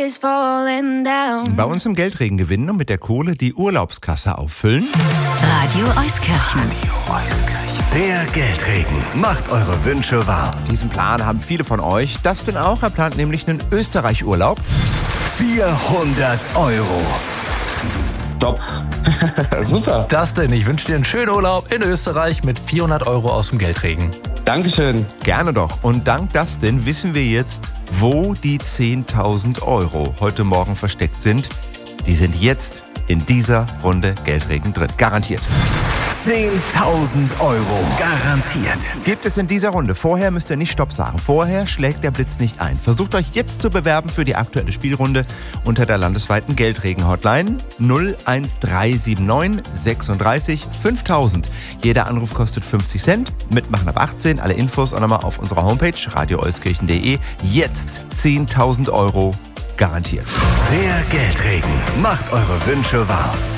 is falling down. Bei uns im Geldregen gewinnen und mit der Kohle die Urlaubskasse auffüllen. Radio Euskirchen. Der Geldregen macht eure Wünsche wahr. Diesen Plan haben viele von euch. Dustin auch, er plant nämlich einen Österreich-Urlaub. 400 Euro. Top. Super. Dustin, ich wünsche dir einen schönen Urlaub in Österreich mit 400 Euro aus dem Geldregen. Dankeschön. Gerne doch. Und dank Dustin wissen wir jetzt, wo die 10.000 Euro heute Morgen versteckt sind. Die sind jetzt in dieser Runde Geldregen drin. Garantiert. 10.000 Euro. Garantiert. Gibt es in dieser Runde. Vorher müsst ihr nicht Stopp sagen. Vorher schlägt der Blitz nicht ein. Versucht euch jetzt zu bewerben für die aktuelle Spielrunde unter der landesweiten Geldregen-Hotline 01379 36 5000. Jeder Anruf kostet 50 Cent. Mitmachen ab 18. Alle Infos auch nochmal auf unserer Homepage radioeuskirchen.de. Jetzt 10.000 Euro garantiert. Der Geldregen macht eure Wünsche wahr.